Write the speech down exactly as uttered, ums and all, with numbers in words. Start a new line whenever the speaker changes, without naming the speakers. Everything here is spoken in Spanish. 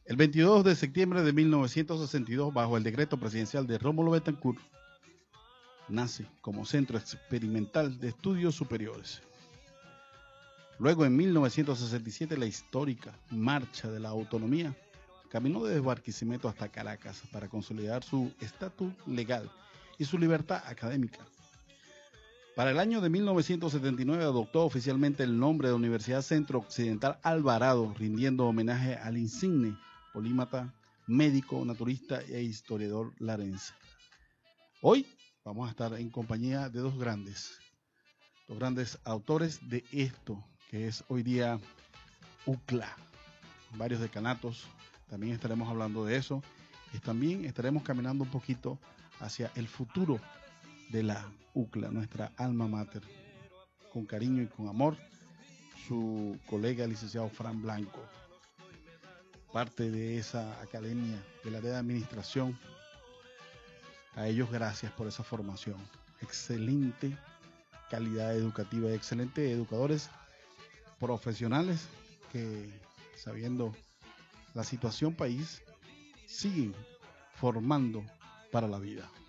El veintidós de septiembre de mil novecientos sesenta y dos, bajo el decreto presidencial de Rómulo Betancourt, nace como Centro Experimental de Estudios Superiores. Luego, en mil novecientos sesenta y siete, la histórica Marcha de la Autonomía caminó desde Barquisimeto hasta Caracas para consolidar su estatus legal y su libertad académica. Para el año de mil novecientos setenta y nueve adoptó oficialmente el nombre de Universidad Centro Occidental Alvarado, rindiendo homenaje al insigne polímata, médico, naturista e historiador larense. Hoy vamos a estar en compañía de dos grandes, dos grandes autores de esto que es hoy día U C L A, varios decanatos. También estaremos hablando de eso y también estaremos caminando un poquito hacia el futuro de la U C L A, nuestra alma mater. Con cariño y con amor, su colega el licenciado Fran Blanco, parte de esa academia del área de administración. A ellos gracias por esa formación, excelente calidad educativa, excelentes educadores profesionales que, sabiendo la situación país, siguen formando para la vida.